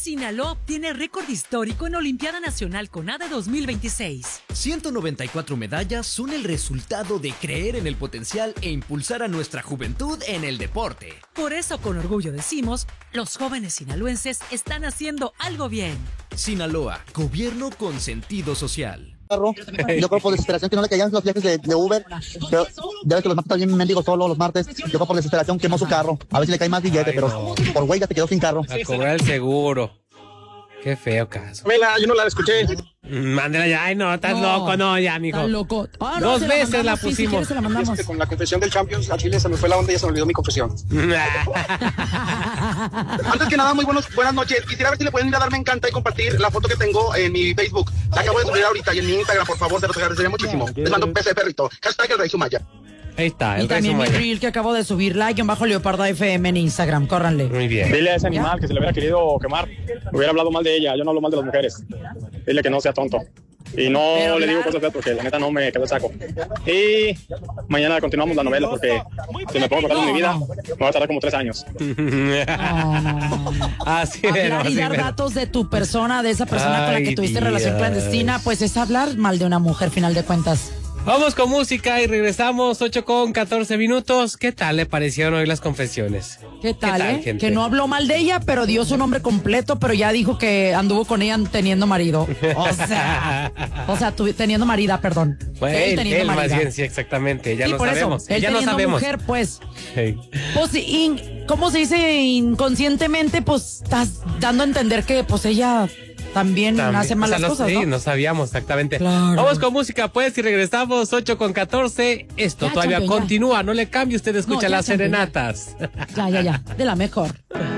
Sinaloa obtiene récord histórico en Olimpiada Nacional CONADE 2026. 194 medallas son el resultado de creer en el potencial e impulsar a nuestra juventud en el deporte. Por eso, con orgullo decimos, los jóvenes sinaloenses están haciendo algo bien. Sinaloa, gobierno con sentido social. Yo creo por desesperación que no le caían los viajes de Uber, pero ya ves que los martes también mendigo solo los martes. Yo creo por desesperación quemó su carro. A ver si le cae más billete, pero por güey ya te quedó sin carro. A cobrar el seguro. Qué feo caso. Mela, yo no la escuché. Mándela ya. Ay, no, estás loco, no, ya, mijo. Estás loco. Dos veces la pusimos. Sí, si quieres se la mandamos. Es que con la confesión del Champions, a Chile se me fue la onda y ya se me olvidó mi confesión. Antes que nada, buenas noches. Quisiera ver si le pueden ir a dar me encanta y compartir la foto que tengo en mi Facebook. La acabo de subir ahorita y en mi Instagram, por favor, te lo agradecería muchísimo. Les mando un beso de perrito. #el Rey Sumaya. Ahí está. Y también mi reel que acabo de subir, _Leoparda FM en Instagram, córranle. Muy bien. Dile a ese animal que si le hubiera querido quemar, hubiera hablado mal de ella. Yo no hablo mal de las mujeres. Dile que no sea tonto. Y no pero le digo cosas feas porque la neta no me quedó el saco. Y mañana continuamos la novela porque si me pongo a contar mi vida, me va a tardar como 3 años. Así Hablar y dar datos de tu persona, de esa persona con la que tuviste relación clandestina, pues es hablar mal de una mujer, final de cuentas. Vamos con música y regresamos 8:14. ¿Qué tal le parecieron hoy las confesiones? ¿Qué tal, gente? Que no habló mal de ella, pero dio su nombre completo, pero ya dijo que anduvo con ella teniendo marido. O sea, teniendo marida, perdón. Bueno, él más bien, sí, exactamente. Ya no sabemos. Eso, él ya no sabemos. Mujer, pues. Hey. Pues, ¿cómo se dice? Inconscientemente, pues, estás dando a entender que, pues, ella también hace malas cosas, ¿no? Sí, no sabíamos exactamente. Claro. Vamos con música, pues, y regresamos 8:14. Esto ya, todavía campeón, continúa, no le cambie, usted escucha no, las campeón, serenatas. Ya, de la mejor.